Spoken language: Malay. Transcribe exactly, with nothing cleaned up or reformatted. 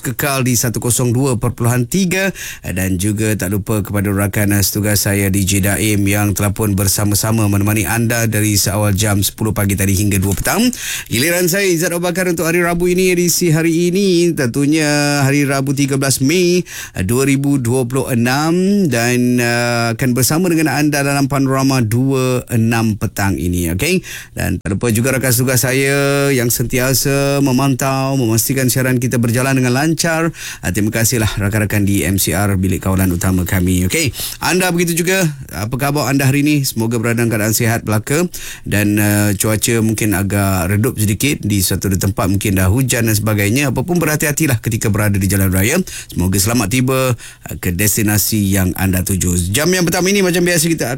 kekal di seratus dua perpuluhan tiga, dan juga tak lupa kepada rakan setugas saya D J Daim yang telah pun bersama-sama menemani anda dari seawal jam sepuluh pagi tadi hingga dua petang. Giliran saya Izzat Abu Bakar untuk hari Rabu ini, edisi hari ini tentunya hari Rabu tiga belas Mei dua ribu dua puluh enam, dan uh, akan bersama dengan anda dalam Panorama dua puluh enam petang ini, okey. Dan tak lupa juga rakan tugas saya yang sentiasa memantau, memastikan siaran kita berjalan dengan lancar. Uh, terima kasihlah rakan-rakan di M C R, bilik kawalan utama kami, okey. Anda begitu juga, apa khabar anda hari ini? Semoga berada dalam keadaan sihat belaka, dan uh, cuaca mungkin agak redup sedikit di satu tempat, mungkin dah hujan dan sebagainya. Apapun, berhati-hatilah ketika berada di jalan raya. Semoga selamat tiba uh, ke destinasi yang anda tuju. Jam yang pertama ini macam biasa kita